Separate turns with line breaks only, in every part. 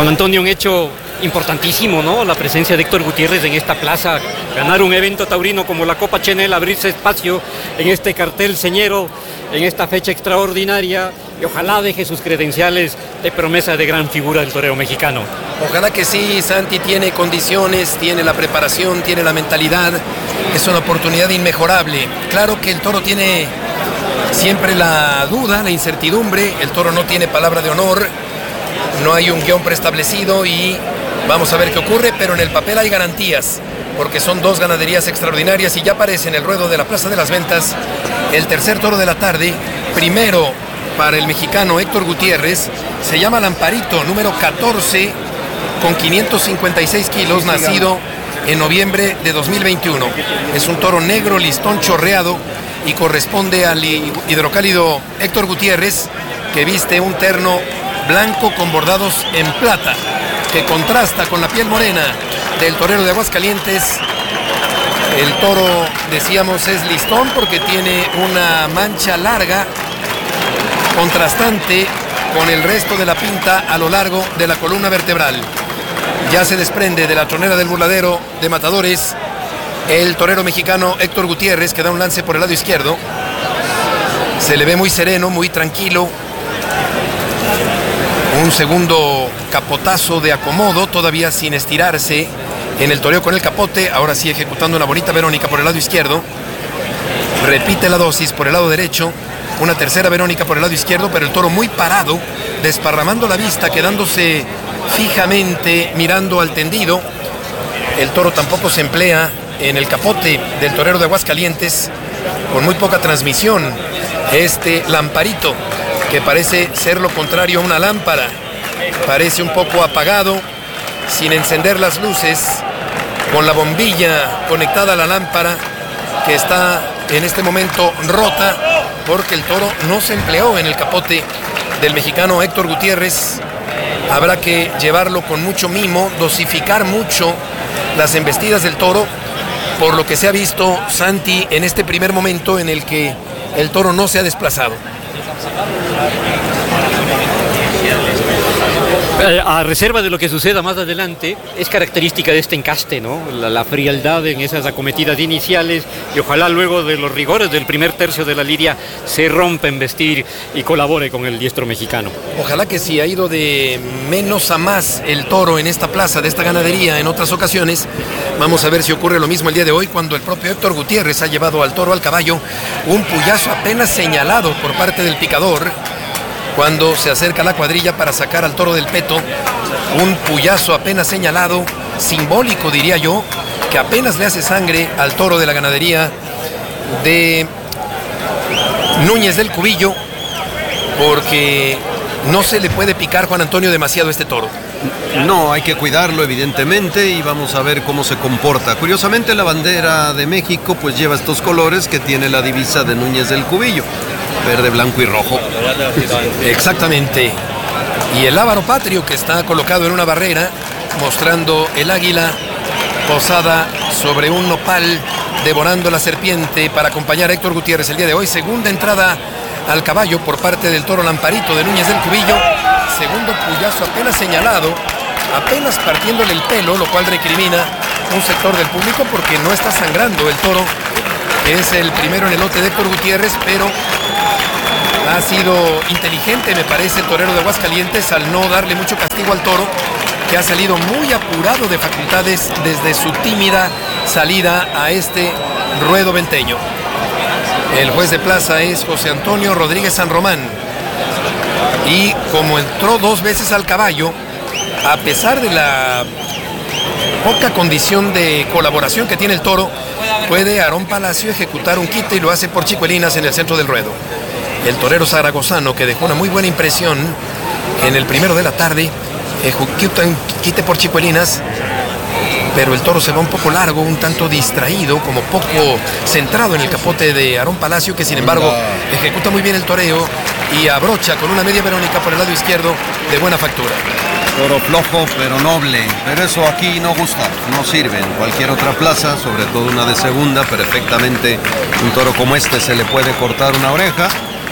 Juan Antonio, un hecho importantísimo, ¿no? La presencia de Héctor Gutiérrez en esta plaza, ganar un evento taurino como la Copa Chenel, abrirse espacio en este cartel señero, en esta fecha extraordinaria, y ojalá deje sus credenciales de promesa de gran figura del toreo mexicano.
Ojalá que sí. Santi tiene condiciones, tiene la preparación, tiene la mentalidad, es una oportunidad inmejorable. Claro que el toro tiene siempre la duda, la incertidumbre, el toro no tiene palabra de honor, no hay un guión preestablecido y vamos a ver qué ocurre, pero en el papel hay garantías, porque son dos ganaderías extraordinarias y ya aparece en el ruedo de la Plaza de las Ventas el tercer toro de la tarde, primero para el mexicano Héctor Gutiérrez, se llama Lamparito, número 14, con 556 kilos, nacido en noviembre de 2021. Es un toro negro, listón chorreado y corresponde al hidrocálido Héctor Gutiérrez, que viste un terno blanco con bordados en plata, que contrasta con la piel morena del torero de Aguascalientes. El toro, decíamos, es listón porque tiene una mancha larga, contrastante con el resto de la pinta a lo largo de la columna vertebral. Ya se desprende de la tronera del burladero de Matadores el torero mexicano Héctor Gutiérrez, que da un lance por el lado izquierdo. Se le ve muy sereno, muy tranquilo. Un segundo capotazo de acomodo, todavía sin estirarse en el toreo con el capote. Ahora sí ejecutando una bonita Verónica por el lado izquierdo. Repite la dosis por el lado derecho. Una tercera Verónica por el lado izquierdo, pero el toro muy parado, desparramando la vista, quedándose fijamente mirando al tendido. El toro tampoco se emplea en el capote del torero de Aguascalientes, con muy poca transmisión. Este Lamparito, que parece ser lo contrario a una lámpara, parece un poco apagado, sin encender las luces, con la bombilla conectada a la lámpara, que está en este momento rota, porque el toro no se empleó en el capote del mexicano Héctor Gutiérrez. Habrá que llevarlo con mucho mimo, dosificar mucho las embestidas del toro, por lo que se ha visto, Santi, en este primer momento en el que el toro no se ha desplazado.
A reserva de lo que suceda más adelante, es característica de este encaste, ¿no? La frialdad en esas acometidas iniciales, y ojalá luego de los rigores del primer tercio de la lidia se rompa en vestir y colabore con el diestro mexicano.
Ojalá que sí. Ha ido de menos a más el toro en esta plaza, de esta ganadería, en otras ocasiones. Vamos a ver si ocurre lo mismo el día de hoy, cuando el propio Héctor Gutiérrez ha llevado al toro al caballo. Un puyazo apenas señalado por parte del picador, cuando se acerca la cuadrilla para sacar al toro del peto. Un puyazo apenas señalado, simbólico diría yo, que apenas le hace sangre al toro de la ganadería de Núñez del Cubillo, porque no se le puede picar, Juan Antonio, demasiado a este toro.
No, hay que cuidarlo evidentemente y vamos a ver cómo se comporta. Curiosamente, la bandera de México pues lleva estos colores que tiene la divisa de Núñez del Cubillo: verde, blanco y rojo.
Exactamente. Y el lábaro patrio, que está colocado en una barrera, mostrando el águila posada sobre un nopal, devorando la serpiente, para acompañar a Héctor Gutiérrez el día de hoy. Segunda entrada al caballo por parte del toro Lamparito de Núñez del Cubillo. Segundo puyazo apenas señalado, apenas partiéndole el pelo, lo cual recrimina un sector del público porque no está sangrando el toro, que es el primero en el lote de Héctor Gutiérrez, pero ha sido inteligente, me parece, el torero de Aguascalientes al no darle mucho castigo al toro, que ha salido muy apurado de facultades desde su tímida salida a este ruedo venteño. El juez de plaza es José Antonio Rodríguez San Román, y como entró dos veces al caballo, a pesar de la poca condición de colaboración que tiene el toro, puede Aarón Palacio ejecutar un quite, y lo hace por Chicuelinas en el centro del ruedo. El torero zaragozano, que dejó una muy buena impresión en el primero de la tarde, ejecuta un quite por Chicuelinas, pero el toro se va un poco largo, un tanto distraído, como poco centrado en el capote de Aarón Palacio, que sin embargo ejecuta muy bien el toreo y abrocha con una media Verónica por el lado izquierdo de buena factura.
Toro flojo pero noble, pero eso aquí no gusta, no sirve. En cualquier otra plaza, sobre todo una de segunda, perfectamente un toro como este se le puede cortar una oreja,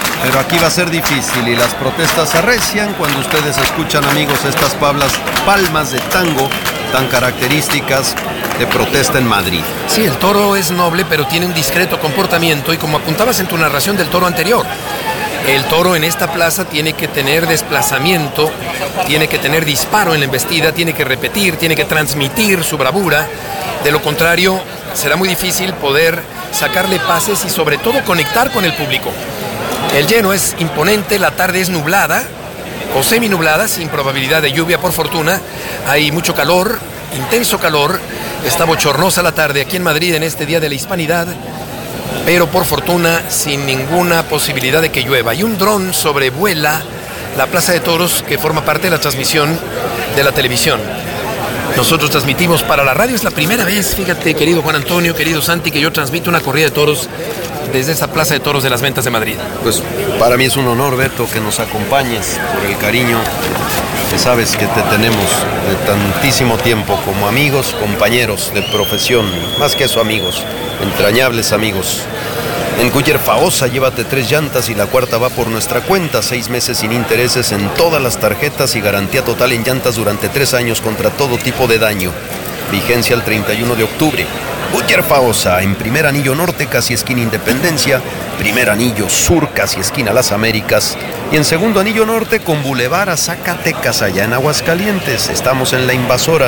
pero aquí va a ser difícil y las protestas se arrecian cuando ustedes escuchan, amigos, estas palmas de tango tan características de protesta en Madrid.
Sí, el toro es noble, pero tiene un discreto comportamiento y como apuntabas en tu narración del toro anterior, el toro en esta plaza tiene que tener desplazamiento, tiene que tener disparo en la embestida, tiene que repetir, tiene que transmitir su bravura. De lo contrario, será muy difícil poder sacarle pases y sobre todo conectar con el público. El lleno es imponente, la tarde es nublada o seminublada, sin probabilidad de lluvia por fortuna. Hay mucho calor, intenso calor, está bochornosa la tarde aquí en Madrid en este Día de la Hispanidad, pero por fortuna sin ninguna posibilidad de que llueva. Y un dron sobrevuela la Plaza de Toros que forma parte de la transmisión de la televisión. Nosotros transmitimos para la radio, es la primera vez, fíjate, querido Juan Antonio, querido Santi, que yo transmito una corrida de toros desde esta Plaza de Toros de las Ventas de Madrid.
Pues para mí es un honor, Beto, que nos acompañes por el cariño que sabes que te tenemos de tantísimo tiempo como amigos, compañeros de profesión, más que eso amigos, entrañables amigos. En Goodyear Faosa, llévate 3 llantas y la cuarta va por nuestra cuenta. 6 meses sin intereses en todas las tarjetas y garantía total en llantas durante 3 años contra todo tipo de daño. Vigencia el 31 de octubre. Goodyear Faosa, en primer anillo norte, casi esquina Independencia. Primer anillo sur, casi esquina Las Américas. Y en segundo anillo norte, con Boulevard a Zacatecas, allá en Aguascalientes. Estamos en La Invasora,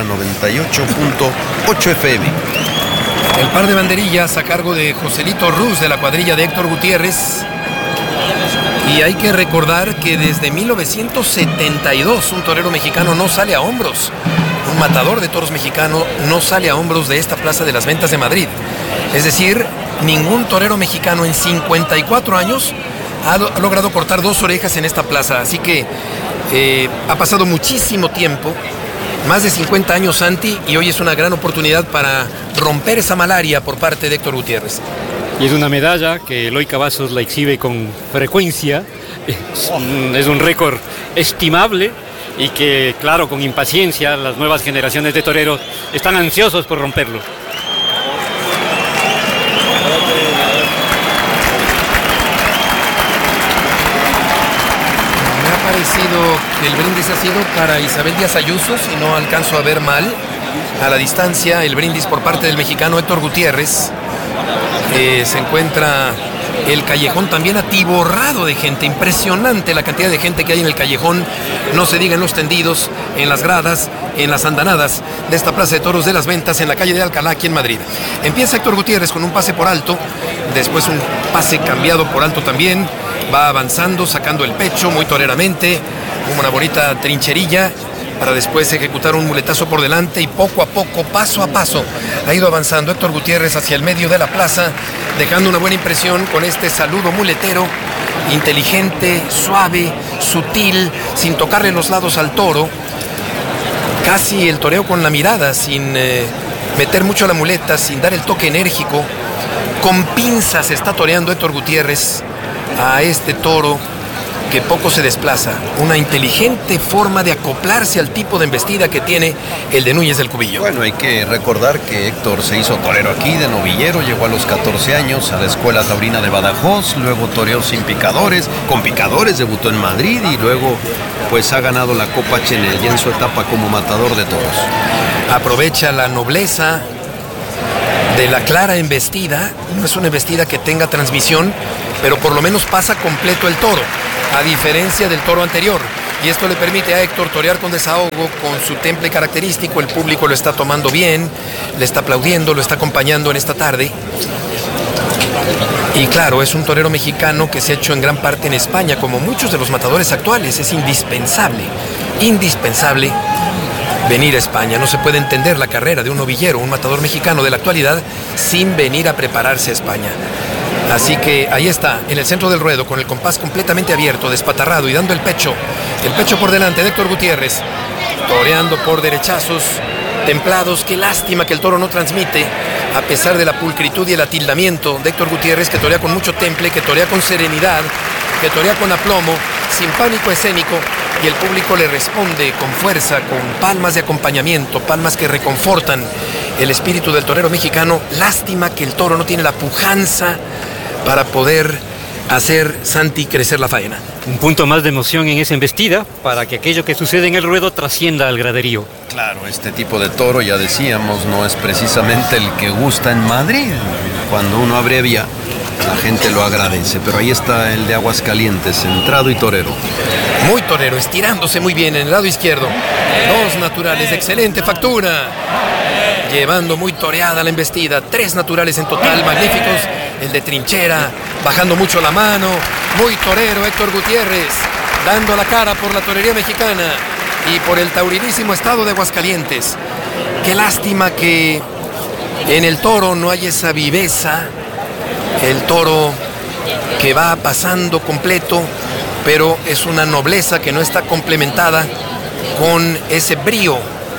98.8 FM.
El par de banderillas a cargo de Joselito Ruz de la cuadrilla de Héctor Gutiérrez. Y hay que recordar que desde 1972 un torero mexicano no sale a hombros. Un matador de toros mexicano no sale a hombros de esta Plaza de las Ventas de Madrid. Es decir, ningún torero mexicano en 54 años ha logrado cortar 2 orejas en esta plaza. Así que ha pasado muchísimo tiempo. Más de 50 años, Santi, y hoy es una gran oportunidad para romper esa malaria por parte de Héctor Gutiérrez.
Y es una medalla que Eloy Cavazos la exhibe con frecuencia. Es un récord estimable y que, claro, con impaciencia las nuevas generaciones de toreros están ansiosos por romperlo.
Que el brindis ha sido para Isabel Díaz Ayuso, si no alcanzo a ver mal a la distancia, el brindis por parte del mexicano Héctor Gutiérrez. Se encuentra el callejón también atiborrado de gente, impresionante la cantidad de gente que hay en el callejón, no se diga en los tendidos, en las gradas, en las andanadas de esta Plaza de Toros de las Ventas en la calle de Alcalá, aquí en Madrid. Empieza Héctor Gutiérrez con un pase por alto, después un pase cambiado por alto también, va avanzando, sacando el pecho muy toreramente, una bonita trincherilla, para después ejecutar un muletazo por delante y poco a poco, paso a paso, ha ido avanzando Héctor Gutiérrez hacia el medio de la plaza, dejando una buena impresión con este saludo muletero, inteligente, suave, sutil, sin tocarle los lados al toro, casi el toreo con la mirada, sin meter mucho la muleta, sin dar el toque enérgico, con pinzas está toreando Héctor Gutiérrez a este toro que poco se desplaza, una inteligente forma de acoplarse al tipo de embestida que tiene el de Núñez del Cubillo.
Bueno, hay que recordar que Héctor se hizo torero aquí de novillero, llegó a los 14 años a la Escuela Taurina de Badajoz, luego toreó sin picadores, con picadores debutó en Madrid y luego pues ha ganado la Copa Chenel y en su etapa como matador de toros.
Aprovecha la nobleza de la clara embestida, no es una embestida que tenga transmisión, pero por lo menos pasa completo el toro, a diferencia del toro anterior. Y esto le permite a Héctor torear con desahogo, con su temple característico. El público lo está tomando bien, le está aplaudiendo, lo está acompañando en esta tarde. Y claro, es un torero mexicano que se ha hecho en gran parte en España, como muchos de los matadores actuales. Es indispensable venir a España. No se puede entender la carrera de un novillero, un matador mexicano de la actualidad, sin venir a prepararse a España. Así que ahí está, en el centro del ruedo, con el compás completamente abierto, despatarrado y dando el pecho por delante de Héctor Gutiérrez, toreando por derechazos templados. Qué lástima que el toro no transmite, a pesar de la pulcritud y el atildamiento de Héctor Gutiérrez, que torea con mucho temple, que torea con serenidad, que torea con aplomo, sin pánico escénico, y el público le responde con fuerza, con palmas de acompañamiento, palmas que reconfortan el espíritu del torero mexicano. Lástima que el toro no tiene la pujanza para poder hacer, Santi, crecer la faena.
Un punto más de emoción en esa embestida para que aquello que sucede en el ruedo trascienda al graderío.
Claro, este tipo de toro, ya decíamos, no es precisamente el que gusta en Madrid. Cuando uno abrevia, la gente lo agradece, pero ahí está el de Aguascalientes, centrado y torero.
Muy torero, estirándose muy bien en el lado izquierdo. Dos naturales de excelente factura. Llevando muy toreada la embestida. Tres naturales en total, magníficos. El de trinchera, bajando mucho la mano. Muy torero Héctor Gutiérrez, dando la cara por la torería mexicana y por el taurinísimo estado de Aguascalientes. Qué lástima que en el toro no hay esa viveza. El toro que va pasando completo, pero es una nobleza que no está complementada con ese brío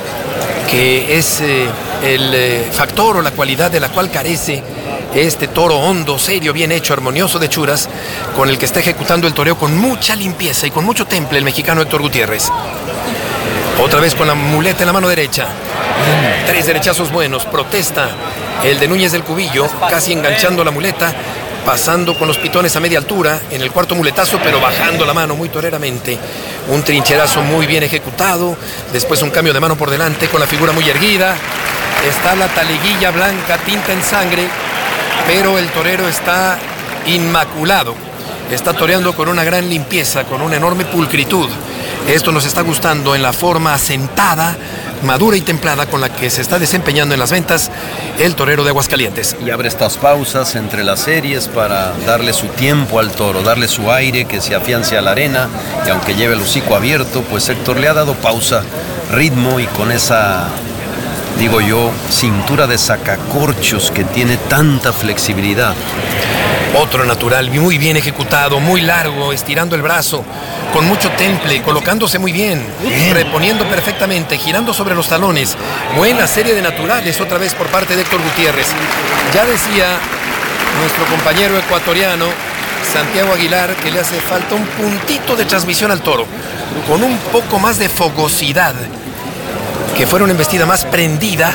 que es el factor o la cualidad de la cual carece este toro hondo, serio, bien hecho, armonioso de churas, con el que está ejecutando el toreo con mucha limpieza y con mucho temple el mexicano Héctor Gutiérrez. Otra vez con la muleta en la mano derecha. Tres derechazos buenos. Protesta el de Núñez del Cubillo, casi enganchando la muleta, pasando con los pitones a media altura en el cuarto muletazo, pero bajando la mano muy toreramente. Un trincherazo muy bien ejecutado. Después un cambio de mano por delante con la figura muy erguida. Está la taleguilla blanca, tinta en sangre, pero el torero está inmaculado. Está toreando con una gran limpieza, con una enorme pulcritud. Esto nos está gustando en la forma asentada, madura y templada con la que se está desempeñando en las ventas el torero de Aguascalientes.
Y abre estas pausas entre las series para darle su tiempo al toro, darle su aire, que se afiance a la arena, y aunque lleve el hocico abierto, pues Héctor le ha dado pausa, ritmo, y con esa, digo yo, cintura de sacacorchos que tiene tanta flexibilidad.
Otro natural, muy bien ejecutado, muy largo, estirando el brazo, con mucho temple, colocándose muy bien, reponiendo perfectamente, girando sobre los talones. Buena serie de naturales otra vez por parte de Héctor Gutiérrez. Ya decía nuestro compañero ecuatoriano Santiago Aguilar que le hace falta un puntito de transmisión al toro, con un poco más de fogosidad, que fuera una embestida más prendida.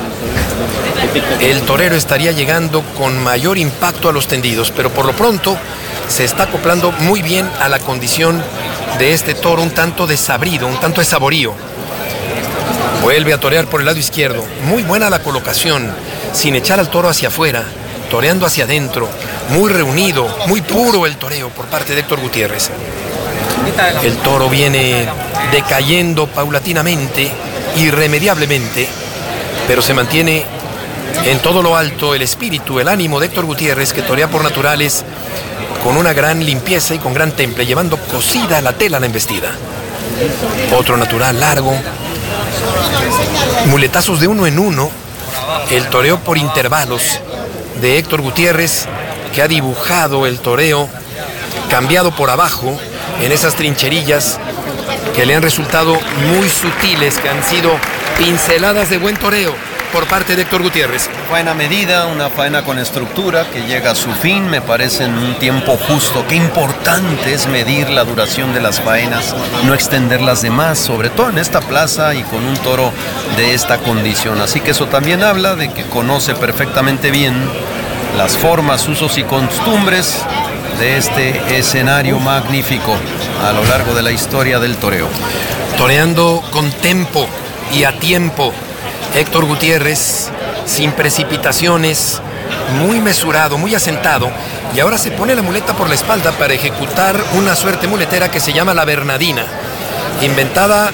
El torero estaría llegando con mayor impacto a los tendidos, pero por lo pronto se está acoplando muy bien a la condición de este toro, un tanto desabrido, un tanto de saborío. Vuelve a torear por el lado izquierdo, muy buena la colocación, sin echar al toro hacia afuera, toreando hacia adentro, muy reunido, muy puro el toreo por parte de Héctor Gutiérrez. El toro viene decayendo paulatinamente, irremediablemente, pero se mantiene en todo lo alto el espíritu, el ánimo de Héctor Gutiérrez, que torea por naturales con una gran limpieza y con gran temple, llevando cosida la tela a la embestida. Otro natural largo, muletazos de uno en uno, el toreo por intervalos de Héctor Gutiérrez, que ha dibujado el toreo cambiado por abajo en esas trincherillas que le han resultado muy sutiles, que han sido pinceladas de buen toreo por parte de Héctor Gutiérrez.
Faena medida, una faena con estructura que llega a su fin, me parece, en un tiempo justo. Qué importante es medir la duración de las faenas, no extenderlas de más, sobre todo en esta plaza y con un toro de esta condición. Así que eso también habla de que conoce perfectamente bien las formas, usos y costumbres de este escenario magnífico a lo largo de la historia del toreo.
Toreando con tempo y a tiempo, Héctor Gutiérrez, sin precipitaciones, muy mesurado, muy asentado, y ahora se pone la muleta por la espalda para ejecutar una suerte muletera que se llama la Bernadina, inventada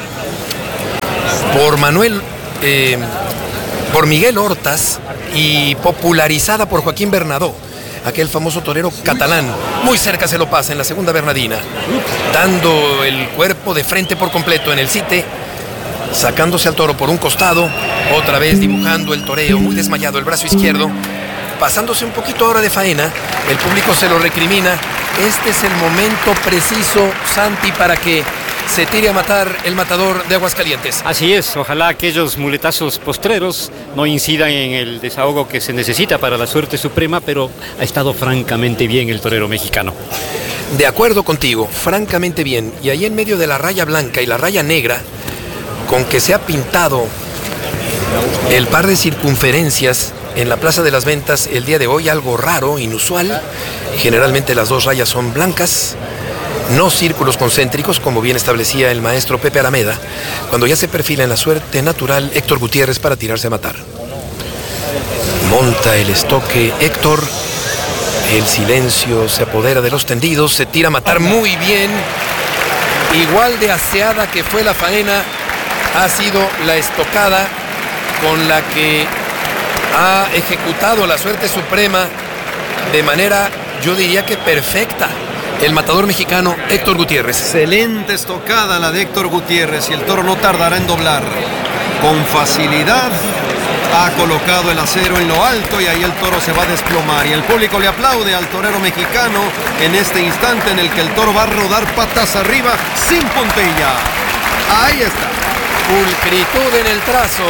por Miguel Hortas y popularizada por Joaquín Bernadó, aquel famoso torero catalán. Muy cerca se lo pasa en la segunda Bernadina, dando el cuerpo de frente por completo en el site, sacándose al toro por un costado, otra vez dibujando el toreo, muy desmayado el brazo izquierdo, pasándose un poquito ahora de faena. El público se lo recrimina. Este es el momento preciso, Santi, para que se tire a matar el matador de Aguascalientes.
Así es, ojalá aquellos muletazos postreros no incidan en el desahogo que se necesita para la suerte suprema, pero ha estado francamente bien el torero mexicano.
De acuerdo contigo, francamente bien. Y ahí en medio de la raya blanca y la raya negra, con que se ha pintado el par de circunferencias en la Plaza de las Ventas el día de hoy, algo raro, inusual. Generalmente las dos rayas son blancas, no círculos concéntricos, como bien establecía el maestro Pepe Alameda, cuando ya se perfila en la suerte natural Héctor Gutiérrez para tirarse a matar. Monta el estoque Héctor, el silencio se apodera de los tendidos, se tira a matar muy bien. Igual de aseada que fue la faena ha sido la estocada con la que ha ejecutado la suerte suprema de manera, yo diría que perfecta, el matador mexicano Héctor Gutiérrez.
Excelente estocada la de Héctor Gutiérrez y el toro no tardará en doblar. Con facilidad ha colocado el acero en lo alto y ahí el toro se va a desplomar. Y el público le aplaude al torero mexicano en este instante en el que el toro va a rodar patas arriba sin puntilla. Ahí está.
Pulcritud en el trazo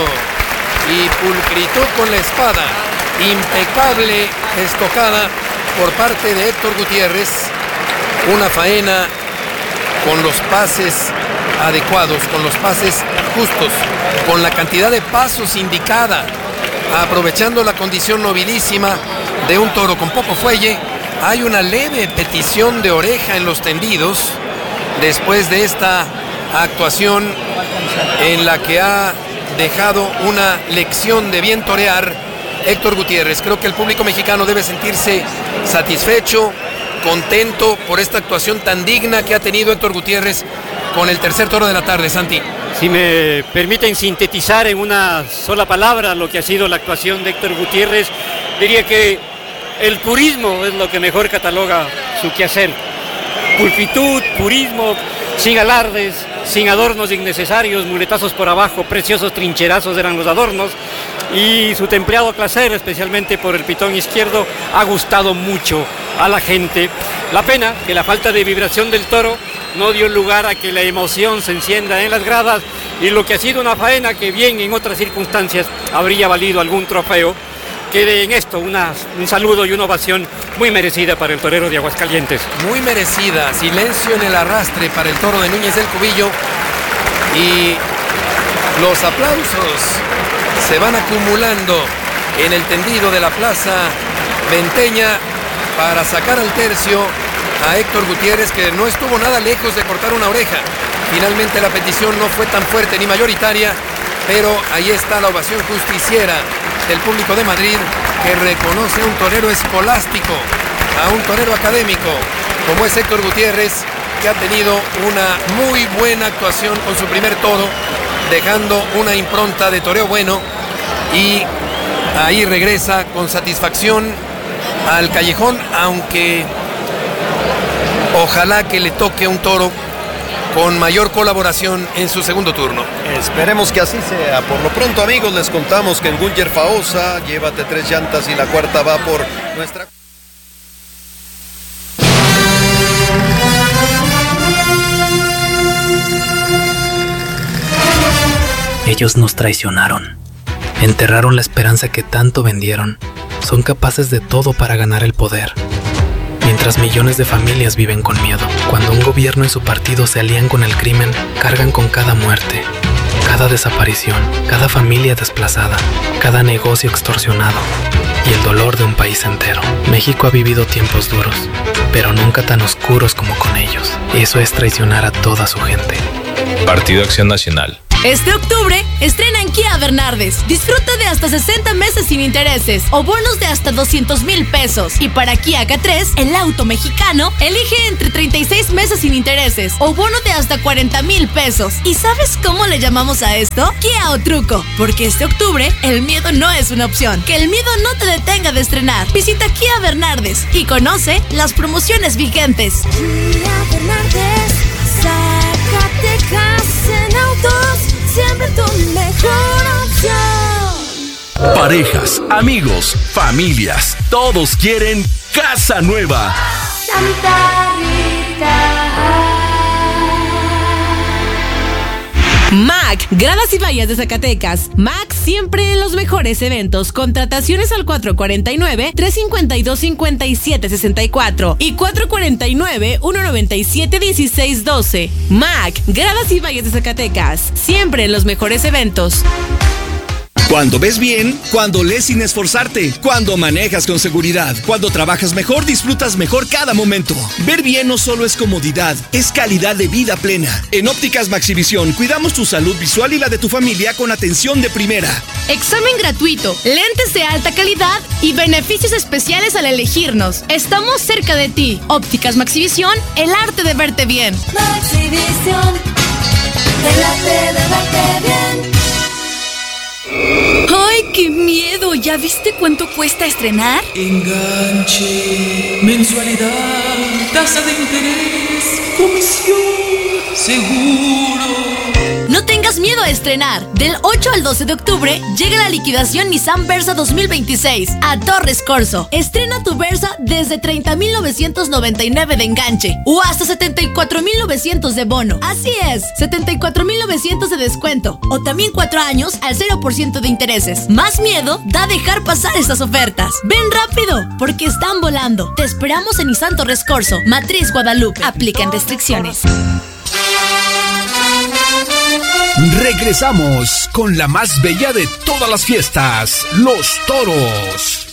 y pulcritud con la espada. Impecable estocada por parte de Héctor Gutiérrez. Una faena con los pases adecuados, con los pases justos, con la cantidad de pasos indicada, aprovechando la condición nobilísima de un toro con poco fuelle. Hay una leve petición de oreja en los tendidos después de esta actuación en la que ha dejado una lección de bien torear Héctor Gutiérrez. Creo que el público mexicano debe sentirse satisfecho, contento por esta actuación tan digna que ha tenido Héctor Gutiérrez con el tercer toro de la tarde. Santi.
Si me permiten sintetizar en una sola palabra lo que ha sido la actuación de Héctor Gutiérrez, diría que el purismo es lo que mejor cataloga su quehacer. Pulcritud, purismo, sin alardes, sin adornos innecesarios, muletazos por abajo, preciosos trincherazos eran los adornos, y su templeado placer, especialmente por el pitón izquierdo, ha gustado mucho a la gente. La pena que la falta de vibración del toro no dio lugar a que la emoción se encienda en las gradas, y lo que ha sido una faena que bien en otras circunstancias habría valido algún trofeo, quede en esto un saludo y una ovación muy merecida para el torero de Aguascalientes.
Muy merecida. Silencio en el arrastre para el toro de Núñez del Cubillo, y los aplausos se van acumulando en el tendido de la Plaza Venteña para sacar al tercio a Héctor Gutiérrez, que no estuvo nada lejos de cortar una oreja. Finalmente la petición no fue tan fuerte ni mayoritaria, pero ahí está la ovación justiciera del público de Madrid, que reconoce a un torero escolástico, a un torero académico como es Héctor Gutiérrez, que ha tenido una muy buena actuación con su primer toro, dejando una impronta de toreo bueno, y ahí regresa con satisfacción al callejón, aunque ojalá que le toque un toro con mayor colaboración en su segundo turno.
Esperemos que así sea. Por lo pronto, amigos, les contamos que en Gunger Faosa, llévate 3 llantas y la cuarta va por nuestra...
Ellos nos traicionaron, enterraron la esperanza que tanto vendieron, son capaces de todo para ganar el poder. Mientras millones de familias viven con miedo, cuando un gobierno y su partido se alían con el crimen, cargan con cada muerte, cada desaparición, cada familia desplazada, cada negocio extorsionado y el dolor de un país entero. México ha vivido tiempos duros, pero nunca tan oscuros como con ellos. Eso es traicionar a toda su gente.
Partido Acción Nacional.
Este octubre, estrena en Kia Bernardes. Disfruta de hasta 60 meses sin intereses o bonos de hasta 200,000 pesos. Y para Kia K3, el auto mexicano, elige entre 36 meses sin intereses o bono de hasta 40,000 pesos. ¿Y sabes cómo le llamamos a esto? Kia o truco. Porque este octubre, el miedo no es una opción. Que el miedo no te detenga de estrenar. Visita Kia Bernardes y conoce las promociones vigentes.
Kia Bernardes, Zacatecas en autos, siempre tu mejor opción.
Parejas, amigos, familias, todos quieren casa nueva.
Santa Rita.
MAC, Gradas y Vallas de Zacatecas. MAC siempre en los mejores eventos. Contrataciones al 449-352-5764 y 449-197-1612. MAC, Gradas y Vallas de Zacatecas. Siempre en los mejores eventos.
Cuando ves bien, cuando lees sin esforzarte, cuando manejas con seguridad, cuando trabajas mejor, disfrutas mejor cada momento. Ver bien no solo es comodidad, es calidad de vida plena. En Ópticas Maxivisión cuidamos tu salud visual y la de tu familia con atención de primera.
Examen gratuito, lentes de alta calidad y beneficios especiales al elegirnos. Estamos cerca de ti. Ópticas Maxivisión, el arte de verte bien.
Maxivisión, el arte de verte bien.
¡Ay, qué miedo! ¿Ya viste cuánto cuesta estrenar?
Enganche, mensualidad, tasa de interés, comisión, seguro.
No tengas miedo a estrenar. Del 8 al 12 de octubre llega la liquidación Nissan Versa 2026 a Torres Corso. Estrena tu Versa desde 30,999 de enganche o hasta 74,900 de bono. Así es, 74,900 de descuento o también 4 años al 0% de intereses. Más miedo da dejar pasar estas ofertas. Ven rápido, porque están volando. Te esperamos en Nissan Torres Corso, Matriz Guadalupe. Aplican restricciones.
Regresamos con la más bella de todas las fiestas, los toros.